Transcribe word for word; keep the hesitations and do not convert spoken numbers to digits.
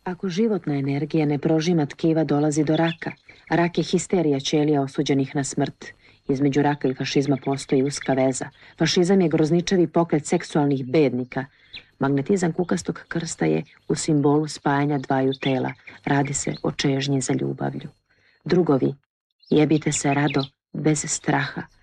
Ako životna energija ne prožima tkiva, dolazi do raka. Rak je histerija ćelija osuđenih na smrt. Između raka i fašizma postoji uska veza. Fašizam je grozničavi pokret seksualnih bednika. Magnetizam kukastog krsta je u simbolu spajanja dvaju tela. Radi se o čežnji za ljubavlju. Drugovi, jebite se rado, bez straha.